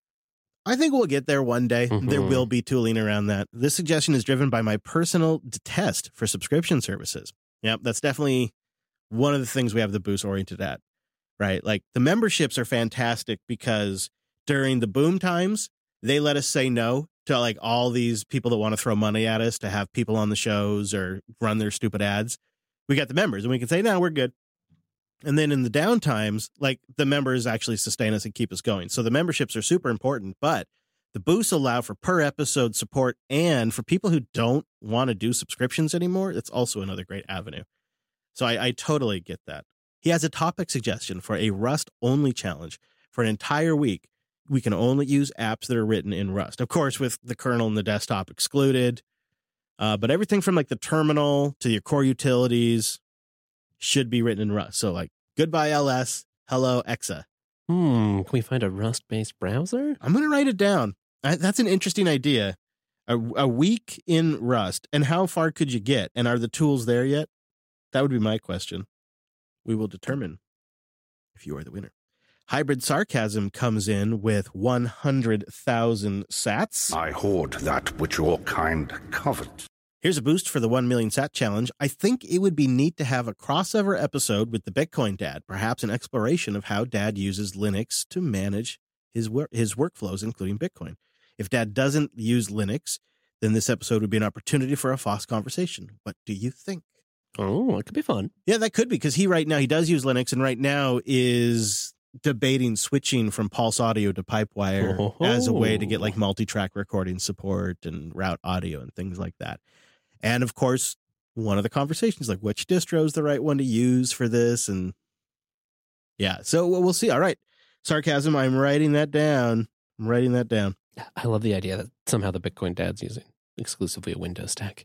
I think we'll get there one day. Mm-hmm. There will be tooling around that. This suggestion is driven by my personal detest for subscription services. Yep, that's definitely one of the things we have the boost oriented at, right? Like the memberships are fantastic because during the boom times, they let us say no to all these people that want to throw money at us to have people on the shows or run their stupid ads. We got the members and we can say, no, we're good. And then in the down times, the members actually sustain us and keep us going. So the memberships are super important, but the boosts allow for per episode support. And for people who don't want to do subscriptions anymore, it's also another great avenue. So I totally get that. He has a topic suggestion for a Rust only challenge for an entire week. We can only use apps that are written in Rust. Of course, with the kernel and the desktop excluded. But everything from the terminal to your core utilities should be written in Rust. So goodbye LS, hello Exa. Can we find a Rust-based browser? I'm going to write it down. That's an interesting idea. A week in Rust. And how far could you get? And are the tools there yet? That would be my question. We will determine if you are the winner. Hybrid Sarcasm comes in with 100,000 sats. I hoard that which your kind covet. Here's a boost for the 1 million sat challenge. I think it would be neat to have a crossover episode with the Bitcoin Dad, perhaps an exploration of how Dad uses Linux to manage his workflows, including Bitcoin. If Dad doesn't use Linux, then this episode would be an opportunity for a FOSS conversation. What do you think? Oh, it could be fun. Yeah, that could be, because he does use Linux, and right now is debating switching from Pulse Audio to Pipewire as a way to get multi-track recording support and route audio and things like that. And of course, one of the conversations which distro is the right one to use for this, and yeah, so we'll see. All right, Sarcasm, I'm writing that down. I love the idea that somehow the Bitcoin Dad's using exclusively a Windows stack.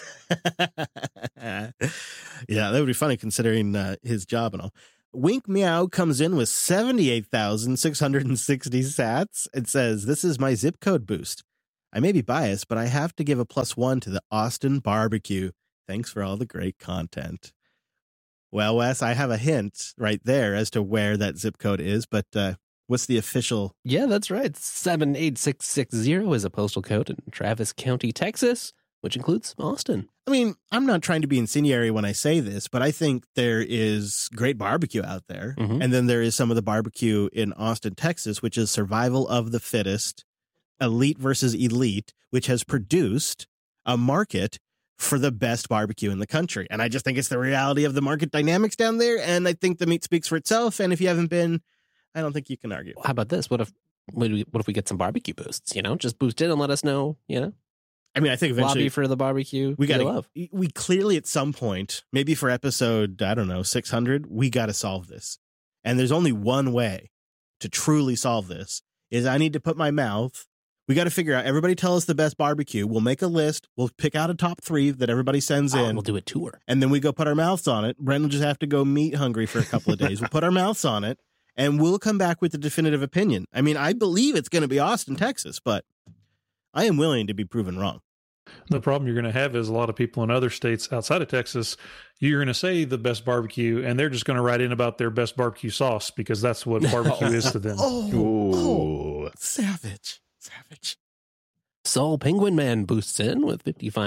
Yeah, that would be funny considering his job and all. Wink Meow comes in with 78,660 sats. It says, this is my zip code boost. I may be biased, but I have to give a +1 to the Austin barbecue. Thanks for all the great content. Well, Wes, I have a hint right there as to where that zip code is, but what's the official? Yeah, that's right. 78660 is a postal code in Travis County, Texas, which includes Austin. I mean, I'm not trying to be incendiary when I say this, but I think there is great barbecue out there. Mm-hmm. And then there is some of the barbecue in Austin, Texas, which is survival of the fittest, elite versus elite, which has produced a market for the best barbecue in the country. And I just think it's the reality of the market dynamics down there. And I think the meat speaks for itself. And if you haven't been, I don't think you can argue. How about this? What if what if we get some barbecue boosts? Just boost it and let us know. I mean, I think eventually Lobby for the barbecue. we got you to love. we clearly at some point, maybe for episode, I don't know, 600, we got to solve this. And there's only one way to truly solve this is I need to put my mouth. We got to figure out, everybody tell us the best barbecue. We'll make a list. We'll pick out a top 3 that everybody sends in. We'll do a tour. And then we go put our mouths on it. Brent will just have to go meat hungry for a couple of days. We'll put our mouths on it and we'll come back with the definitive opinion. I mean, I believe it's going to be Austin, Texas, but I am willing to be proven wrong. The problem you're going to have is a lot of people in other states outside of Texas, you're going to say the best barbecue, and they're just going to write in about their best barbecue sauce because that's what barbecue is to them. Oh, savage. Soul Penguin Man boosts in with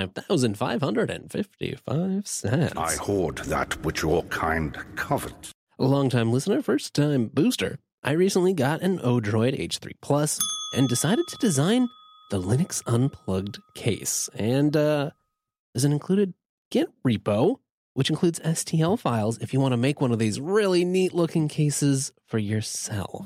55,555 cents. I hoard that which your kind covet. A long-time listener, first-time booster. I recently got an Odroid H3 Plus and decided to design the Linux Unplugged case. And there's an included Git repo, which includes STL files if you want to make one of these really neat-looking cases for yourself.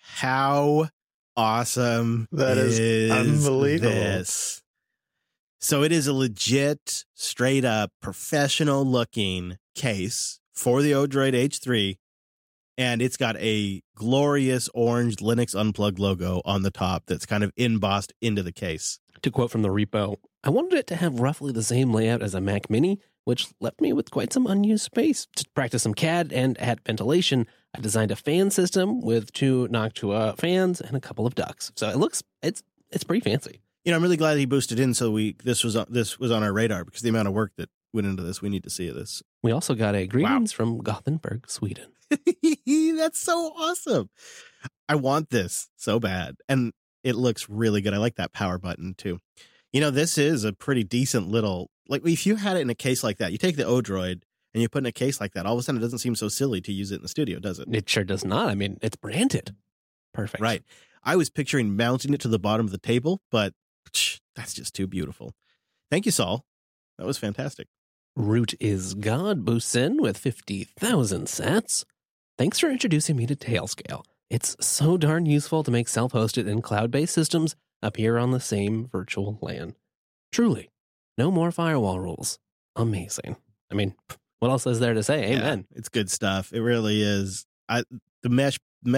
How awesome That is unbelievable. this? So it is a legit, straight-up, professional-looking case for the Odroid H3, and it's got a glorious orange Linux Unplugged logo on the top that's kind of embossed into the case. To quote from the repo, I wanted it to have roughly the same layout as a Mac Mini, which left me with quite some unused space. To practice some CAD and add ventilation, I designed a fan system with 2 Noctua fans and a couple of ducts. So it's pretty fancy. I'm really glad he boosted in so this was on our radar, because the amount of work that went into this, we need to see this. We also got a greetings from Gothenburg, Sweden. That's so awesome. I want this so bad. And it looks really good. I like that power button too. This is a pretty decent little, like, if you had it in a case like that, you take the Odroid and you put it in a case like that, all of a sudden it doesn't seem so silly to use it in the studio, does it? It sure does not. I mean, it's branded. Perfect. Right. I was picturing mounting it to the bottom of the table, but that's just too beautiful. Thank you, Saul. That was fantastic. Root is God boosts in with 50,000 sats. Thanks for introducing me to Tailscale. It's so darn useful to make self-hosted and cloud-based systems appear on the same virtual LAN. Truly, no more firewall rules. Amazing. I mean, what else is there to say? Amen. Yeah, it's good stuff. It really is. The mesh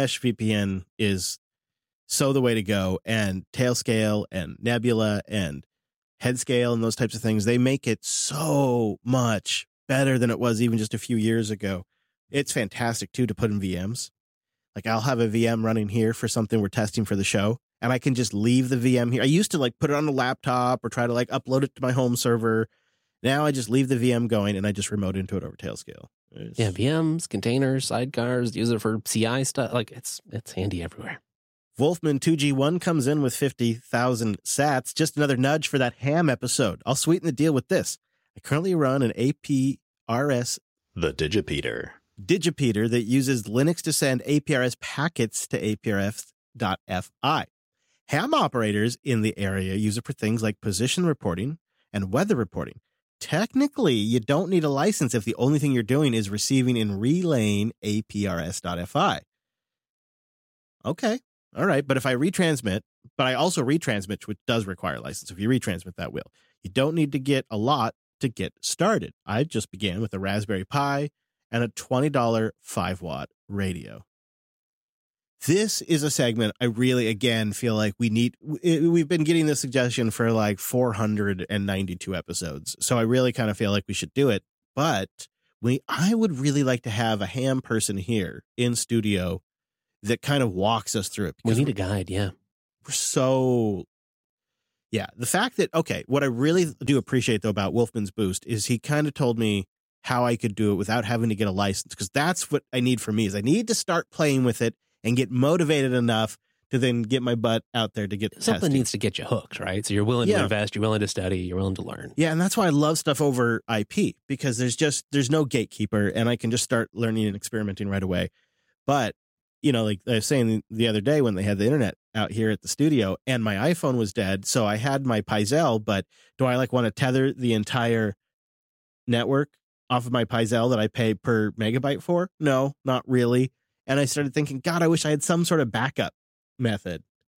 VPN is so the way to go, and Tailscale and Nebula and Headscale and those types of things, they make it so much better than it was even just a few years ago. It's fantastic too to put in VMs. Like, I'll have a VM running here for something we're testing for the show, and I can just leave the VM here. I used to put it on the laptop or try to upload it to my home server. Now I just leave the VM going and I just remote into it over Tailscale. Yeah, VMs, containers, sidecars, use it for CI stuff. It's handy everywhere. Wolfman 2G1 comes in with 50,000 sats. Just another nudge for that ham episode. I'll sweeten the deal with this. I currently run an APRS, The Digipeater that uses Linux to send APRS packets to APRS.fi. Ham operators in the area use it for things like position reporting and weather reporting. Technically, you don't need a license if the only thing you're doing is receiving and relaying APRS.fi. Okay. All right. But if I retransmit, but I also retransmit, which does require a license. If you retransmit, that will. You don't need to get a lot to get started. I just began with a Raspberry Pi and a $20 5-watt radio. This is a segment I really, again, feel like we need. We've been getting this suggestion for 492 episodes. So I really kind of feel like we should do it. But I would really like to have a ham person here in studio that kind of walks us through it. We need a guide, yeah. We're so... Yeah, the fact that, okay, what I really do appreciate, though, about Wolfman's Boost is he kind of told me how I could do it without having to get a license, because that's what I need from me, is I need to start playing with it and get motivated enough to then get my butt out there to get something testing. Needs to get you hooked, right? So you're willing to invest, you're willing to study, you're willing to learn. Yeah, and that's why I love stuff over IP, because there's no gatekeeper, and I can just start learning and experimenting right away. But, like I was saying the other day when they had the internet out here at the studio and my iPhone was dead, so I had my Pizel, but do I want to tether the entire network off of my Pizel that I pay per megabyte for? No, not really. And I started thinking, God, I wish I had some sort of backup method.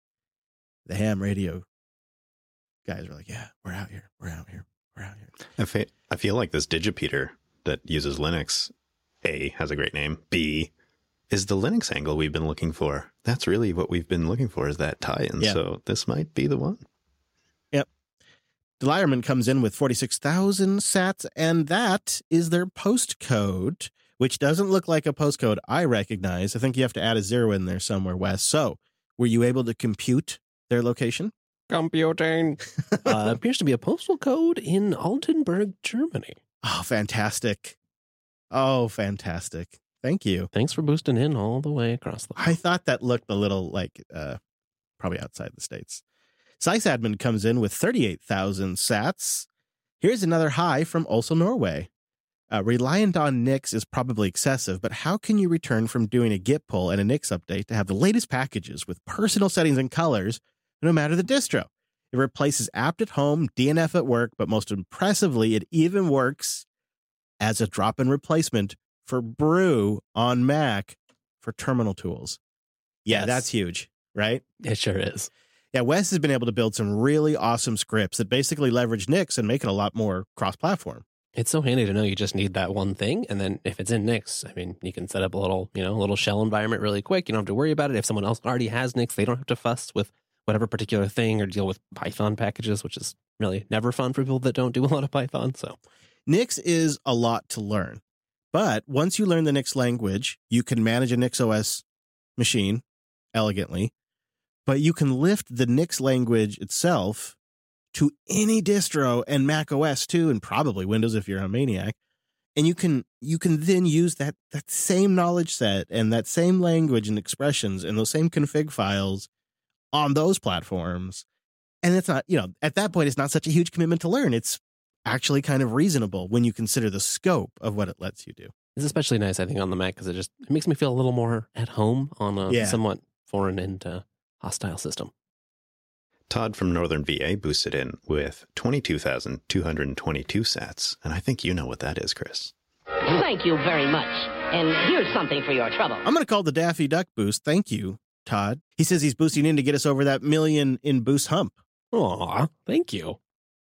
the ham radio guys were like, yeah, we're out here. We're out here. We're out here. I feel like this Digipeater that uses Linux, A, has a great name. B, is the Linux angle we've been looking for. That's really what we've been looking for, is that tie-in. Yeah. So this might be the one. Yep. Delierman comes in with 46,000 sats, and that is their postcode, which doesn't look like a postcode I recognize. I think you have to add a 0 in there somewhere, Wes. So were you able to compute their location? Computing. Appears to be a postal code in Altenburg, Germany. Oh, fantastic. Oh, fantastic. Thank you. Thanks for boosting in all the way across the I thought that looked a little like probably outside the States. Sysadmin comes in with 38,000 sats. Here's another high from Also Norway. Reliant on Nix is probably excessive, but how can you return from doing a git pull and a Nix update to have the latest packages with personal settings and colors, no matter the distro? It replaces apt at home, DNF at work, but most impressively, it even works as a drop-in replacement for Brew on Mac for terminal tools. Yeah, Yes. That's huge, right? It sure is. Yeah, Wes has been able to build some really awesome scripts that basically leverage Nix and make it a lot more cross-platform. It's so handy to know you just need that one thing. And then if it's in Nix, I mean, you can set up a little shell environment really quick. You don't have to worry about it. If someone else already has Nix, they don't have to fuss with whatever particular thing or deal with Python packages, which is really never fun for people that don't do a lot of Python. So Nix is a lot to learn. But once you learn the Nix language, you can manage a NixOS machine elegantly. But you can lift the Nix language itself to any distro and Mac OS too, and probably Windows if you're a maniac. And you can then use that same knowledge set and that same language and expressions and those same config files on those platforms. And it's not, at that point, it's not such a huge commitment to learn. It's actually kind of reasonable when you consider the scope of what it lets you do. it's especially nice, I think, on the Mac because it makes me feel a little more at home on a somewhat foreign and hostile system. Todd from Northern VA boosted in with 22,222 sats, and I think you know what that is, Chris. Thank you very much. And here's something for your trouble. I'm going to call the Daffy Duck boost. Thank you, Todd. He says he's boosting in to get us over that million in boost hump. Aw, thank you.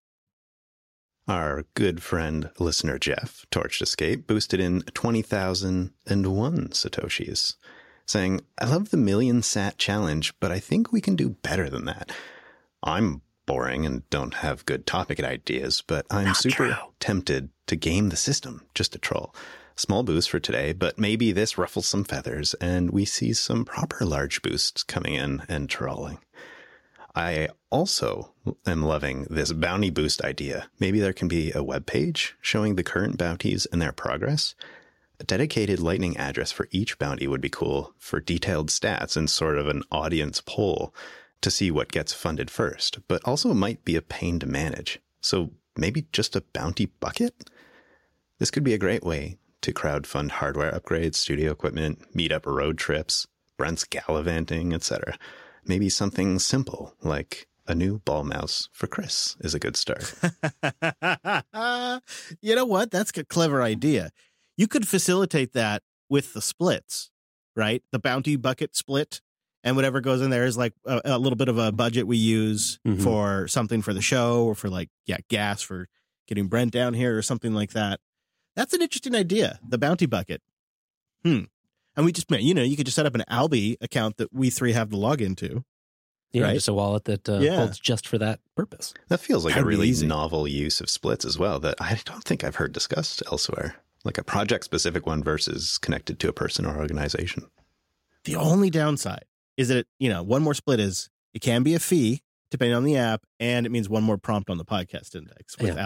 Our good friend, listener Jeff, Torched Escape, boosted in 20,001 Satoshis, saying, I love the million sat challenge, but I think we can do better than that. I'm boring and don't have good topic ideas, but I'm Not super true. tempted to game the system just to troll. Small boost for today, but maybe this ruffles some feathers and we see some proper large boosts coming in and trolling. I also am loving this bounty boost idea. Maybe there can be a web page showing the current bounties and their progress. A dedicated Lightning address for each bounty would be cool for detailed stats and sort of an audience poll to see what gets funded first, but also might be a pain to manage. So maybe just a bounty bucket? This could be a great way to crowdfund hardware upgrades, studio equipment, meetup road trips, Brent's gallivanting, etc. Maybe something simple like a new ball mouse for Chris is a good start. You know what? That's a clever idea. You could facilitate that with the splits, right? The bounty bucket split. And whatever goes in there is like a little bit of a budget we use for something for the show or for gas for getting Brent down here or something like that. That's an interesting idea. The bounty bucket. And we just, you could just set up an Alby account that we three have to log into. Yeah, Right? just a wallet that holds just for that purpose. That feels like That'd a be really easy. novel use of splits as well that I don't think I've heard discussed elsewhere. Like a project-specific one versus connected to a person or organization. The only downside is that, one more split is it can be a fee depending on the app, and it means one more prompt on the podcast index with